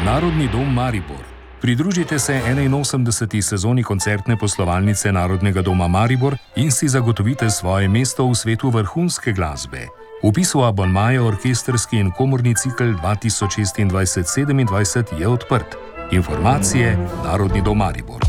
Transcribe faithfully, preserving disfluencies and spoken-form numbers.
Narodni dom Maribor. Pridružite se enainosemdeseti sezoni koncertne poslovalnice Narodnega doma Maribor in si zagotovite svoje mesto v svetu vrhunske glasbe. Vpis v abonmaje orkestrski in komorni cikel dva tisoč šestindvajset sedemindvajset je odprt. Informacije Narodni dom Maribor.